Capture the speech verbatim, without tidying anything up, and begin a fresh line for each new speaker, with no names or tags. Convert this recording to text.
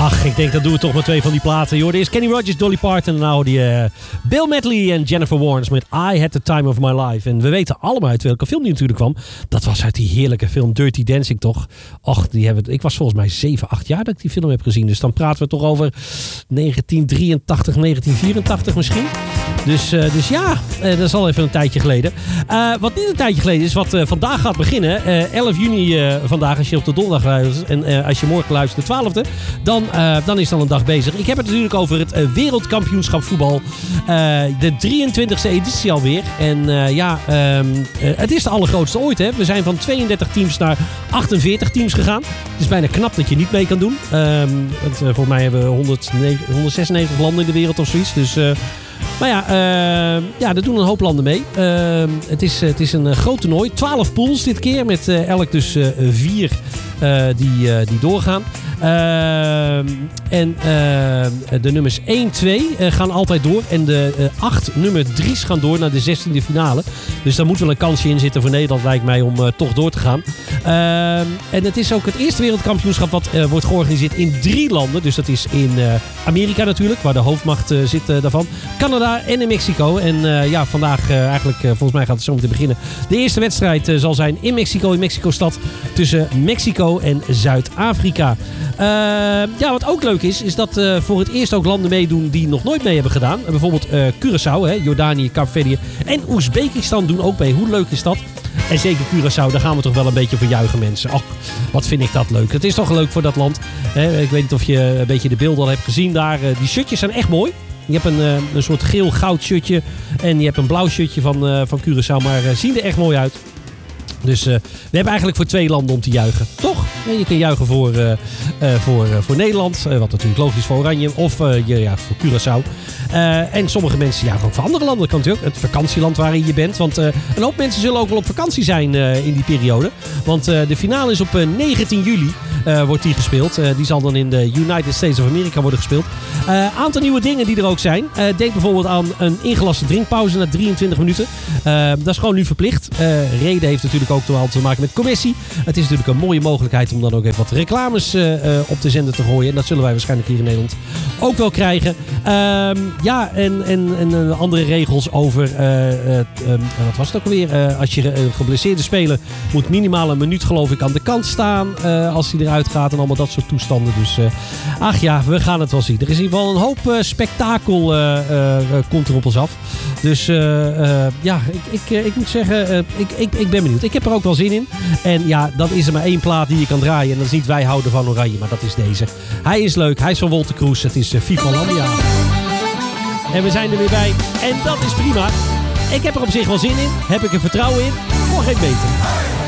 Ach, ik denk dat doen we toch met twee van die platen. Joh, is Kenny Rogers, Dolly Parton en nou die uh, Bill Medley en Jennifer Warnes met I Had The Time Of My Life. En we weten allemaal uit welke film die natuurlijk kwam. Dat was uit die heerlijke film Dirty Dancing toch. Och, die hebben, ik was volgens mij zeven, acht jaar dat ik die film heb gezien. Dus dan praten we toch over negentien drieëntachtig, negentien vierentachtig misschien. Dus, uh, dus ja, uh, dat is al even een tijdje geleden. Uh, wat niet een tijdje geleden is, wat uh, vandaag gaat beginnen. Uh, elf juni uh, vandaag, als je op de donderdag luistert. En uh, als je morgen luistert, de twaalfde. Dan, uh, dan is dan een dag bezig. Ik heb het natuurlijk over het uh, wereldkampioenschap voetbal. Uh, de drieëntwintigste editie alweer. En uh, ja, um, uh, het is de allergrootste ooit. Hè? We zijn van tweeëndertig teams naar achtenveertig teams gegaan. Het is bijna knap dat je niet mee kan doen. Um, het, uh, volgens mij hebben we honderdzesennegentig landen in de wereld of zoiets. Dus... Uh, Maar ja, uh, ja, er doen een hoop landen mee. Uh, het, is, het is een uh, groot toernooi. twaalf pools dit keer. Met uh, elk dus uh, vier uh, die, uh, die doorgaan. Uh, en uh, de nummers één, twee uh, gaan altijd door. En de uh, acht nummer drie's gaan door naar de zestiende finale. Dus daar moet wel een kansje in zitten voor Nederland, lijkt mij, om uh, toch door te gaan. Uh, en het is ook het eerste wereldkampioenschap wat uh, wordt georganiseerd in drie landen. Dus dat is in uh, Amerika natuurlijk, waar de hoofdmacht uh, zit uh, daarvan. Canada en in Mexico. En uh, ja, vandaag uh, eigenlijk, uh, volgens mij gaat het zo meteen beginnen. De eerste wedstrijd uh, zal zijn in Mexico, in Mexico-stad. Tussen Mexico en Zuid-Afrika. Uh, ja, wat ook leuk is, is dat uh, voor het eerst ook landen meedoen die nog nooit mee hebben gedaan. Uh, bijvoorbeeld uh, Curaçao, hè, Jordanië, Kaapverdië en Oezbekistan doen ook mee. Hoe leuk is dat? En zeker Curaçao, daar gaan we toch wel een beetje voor juichen, mensen. Ach, wat vind ik dat leuk. Het is toch leuk voor dat land. Hè? Ik weet niet of je een beetje de beelden al hebt gezien daar. Uh, die shirtjes zijn echt mooi. Je hebt een, uh, een soort geel-goud shirtje en je hebt een blauw shirtje van, uh, van Curaçao. Maar uh, zien er echt mooi uit. Dus uh, we hebben eigenlijk voor twee landen om te juichen. Toch? Ja, je kan juichen voor, uh, uh, voor, uh, voor Nederland. Uh, wat natuurlijk logisch voor Oranje. Of uh, je, ja, voor Curaçao. Uh, en sommige mensen juichen ook voor andere landen. Dat kan natuurlijk. Het vakantieland waarin je bent. Want uh, een hoop mensen zullen ook wel op vakantie zijn uh, in die periode. Want uh, de finale is op uh, negentien juli. Uh, wordt die gespeeld. Uh, die zal dan in de United States of America worden gespeeld. Een uh, aantal nieuwe dingen die er ook zijn. Uh, denk bijvoorbeeld aan een ingelaste drinkpauze na drieëntwintig minuten. Uh, dat is gewoon nu verplicht. Uh, Reden heeft natuurlijk ook te maken met commissie. Het is natuurlijk een mooie mogelijkheid om dan ook even wat reclames uh, uh, op de zender te gooien. En dat zullen wij waarschijnlijk hier in Nederland ook wel krijgen. Uh, ja, en, en, en andere regels over... Uh, uh, um, wat was het ook alweer? Uh, als je uh, geblesseerde speler moet minimaal een minuut geloof ik aan de kant staan. Uh, als hij eruit gaat en allemaal dat soort toestanden. Dus uh, ach ja, we gaan het wel zien. Er is in ieder geval een hoop uh, spektakel uh, uh, komt er op ons af. Dus uh, uh, ja, ik, ik, uh, ik moet zeggen, uh, ik, ik, ik ben benieuwd. Ik heb er ook wel zin in. En ja, dan is er maar één plaat die je kan draaien. En dat is niet Wij Houden Van Oranje, maar dat is deze. Hij is leuk, hij is van Wolter Kroes. Het is uh, Viva Landia. En we zijn er weer bij. En dat is prima. Ik heb er op zich wel zin in. Heb ik er vertrouwen in? Voor geen beter.